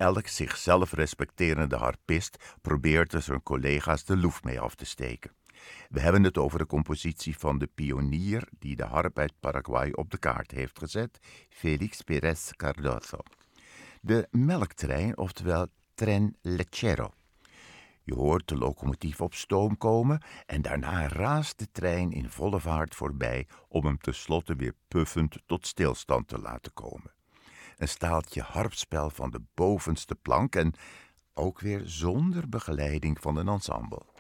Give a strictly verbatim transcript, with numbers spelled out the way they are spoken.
Elk zichzelf respecterende harpist probeert er zijn collega's de loef mee af te steken. We hebben het over de compositie van de pionier die de harp uit Paraguay op de kaart heeft gezet, Félix Pérez Cardozo. De melktrein, oftewel tren lechero. Je hoort de locomotief op stoom komen en daarna raast de trein in volle vaart voorbij om hem tenslotte weer puffend tot stilstand te laten komen. Een staaltje harpspel van de bovenste plank en ook weer zonder begeleiding van een ensemble.